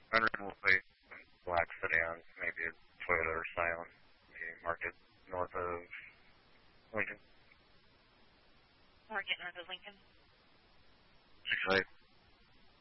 Unreal will play some black sedans, maybe a Toyota or Scion, the market north of Lincoln. Market north of Lincoln. 6 8.